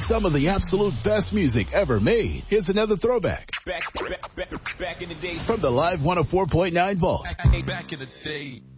Some of the absolute best music ever made. Here's another throwback. Back in the day. From the Live 104.9 Vault. Back in the day.